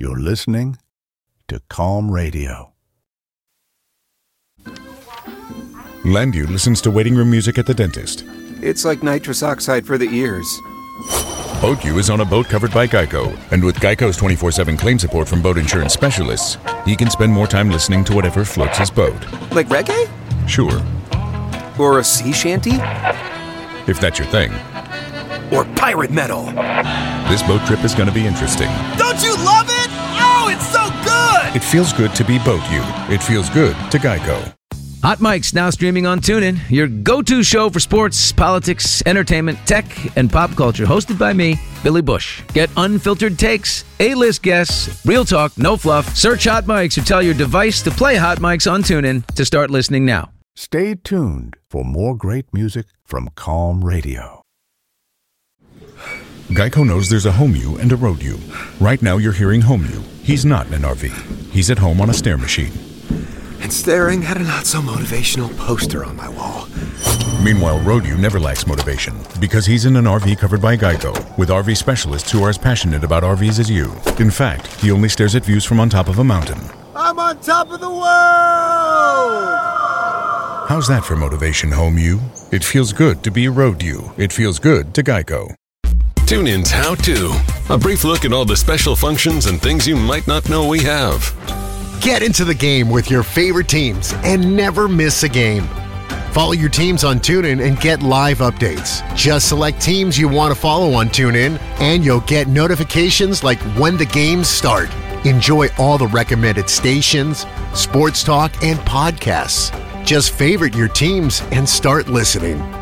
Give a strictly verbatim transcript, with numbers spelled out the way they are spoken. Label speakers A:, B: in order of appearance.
A: You're listening to Calm Radio.
B: Landu listens to waiting room music at the dentist.
C: It's like nitrous oxide for the ears.
B: BoatU is on a boat covered by Geico, and with Geico's twenty-four seven claim support from boat insurance specialists, he can spend more time listening to whatever floats his boat.
C: Like reggae?
B: Sure.
C: Or a sea shanty?
B: If that's your thing.
C: Or pirate metal.
B: This boat trip is going to be interesting.
D: Don't you love it? Oh, it's so good!
B: It feels good to be BoatU. It feels good to Geico.
E: Hot Mic's now streaming on TuneIn, your go-to show for sports, politics, entertainment, tech, and pop culture. Hosted by me, Billy Bush. Get unfiltered takes, A-list guests, real talk, no fluff. Search Hot Mics or tell your device to play Hot Mics on TuneIn to start listening now.
A: Stay tuned for more great music from Calm Radio.
B: Geico knows there's a home you and a road you. Right now you're hearing home you. He's not in an R V. He's at home on a stair machine.
C: And staring at a not-so-motivational poster on my wall.
B: Meanwhile, Road-U never lacks motivation because he's in an R V covered by Geico with R V specialists who are as passionate about R Vs as you. In fact, he only stares at views from on top of a mountain.
D: I'm on top of the world!
B: How's that for motivation, Home U? It feels good to be Road-U. It feels good to Geico.
F: TuneIn's How To. A brief look at all the special functions and things you might not know we have.
G: Get into the game with your favorite teams and never miss a game. Follow your teams on TuneIn and get live updates. Just select teams you want to follow on TuneIn, and you'll get notifications like when the games start. Enjoy all the recommended stations, sports talk, and podcasts. Just favorite your teams and start listening.